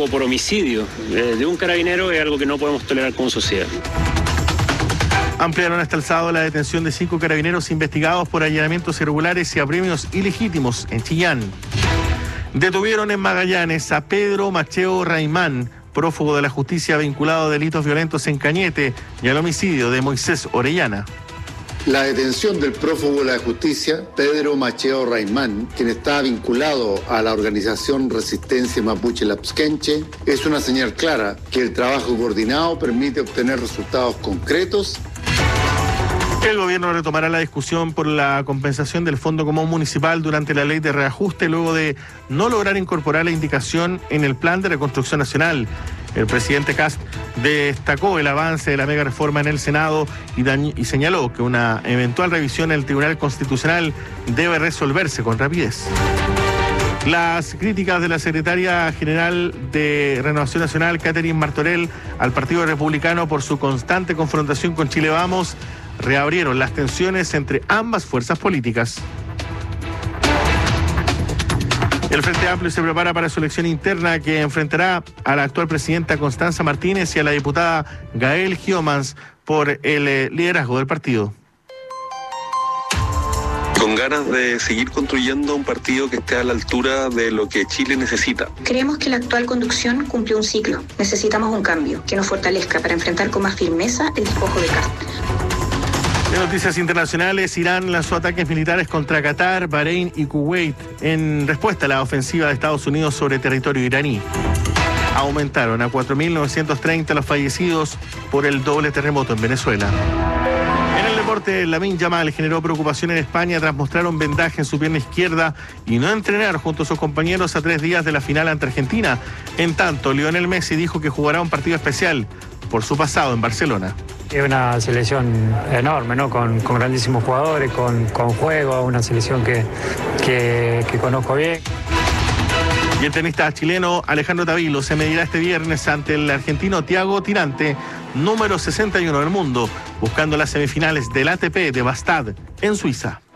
prófugo por homicidio de un carabinero es algo que no podemos tolerar como sociedad. Ampliaron hasta el sábado la detención de 5 carabineros investigados por allanamientos irregulares y apremios ilegítimos en Chillán. Detuvieron en Magallanes a Pedro Macheo Raimán, prófugo de la justicia vinculado a delitos violentos en Cañete y al homicidio de Moisés Orellana. La detención del prófugo de la justicia, Pedro Macheo Raimán, quien está vinculado a la organización Resistencia Mapuche Lapsquenche, es una señal clara que el trabajo coordinado permite obtener resultados concretos. El gobierno retomará la discusión por la compensación del Fondo Común Municipal durante la ley de reajuste luego de no lograr incorporar la indicación en el Plan de Reconstrucción Nacional. El presidente Kast destacó el avance de la mega reforma en el Senado y señaló que una eventual revisión en el Tribunal Constitucional debe resolverse con rapidez. Las críticas de la secretaria general de Renovación Nacional, Catherine Martorell, al Partido Republicano por su constante confrontación con Chile Vamos, reabrieron las tensiones entre ambas fuerzas políticas. El Frente Amplio se prepara para su elección interna que enfrentará a la actual presidenta Constanza Martínez y a la diputada Gael Giomans por el liderazgo del partido. Con ganas de seguir construyendo un partido que esté a la altura de lo que Chile necesita. Creemos que la actual conducción cumplió un ciclo. Necesitamos un cambio que nos fortalezca para enfrentar con más firmeza el despojo de Kast. En noticias internacionales, Irán lanzó ataques militares contra Qatar, Bahrein y Kuwait en respuesta a la ofensiva de Estados Unidos sobre territorio iraní. Aumentaron a 4.930 los fallecidos por el doble terremoto en Venezuela. En el deporte, Lamine Yamal generó preocupación en España tras mostrar un vendaje en su pierna izquierda y no entrenar junto a sus compañeros a 3 días de la final ante Argentina. En tanto, Lionel Messi dijo que jugará un partido especial por su pasado en Barcelona. Es una selección enorme, ¿no? Con grandísimos jugadores, con juego, una selección que conozco bien. Y el tenista chileno Alejandro Tavilo se medirá este viernes ante el argentino Thiago Tirante, número 61 del mundo, buscando las semifinales del ATP de Bastad en Suiza.